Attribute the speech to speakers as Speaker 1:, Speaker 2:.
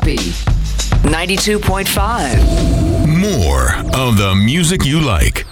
Speaker 1: Mississippi. 92.5.
Speaker 2: More of the music you like.